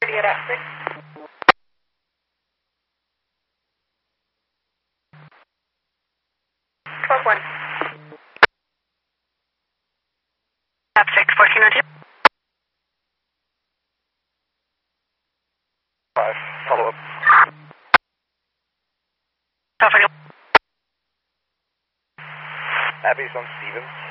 Idiot at 6. 12-1. At 6, 1402. 5, follow up. Traffic. Abby's on Stevens.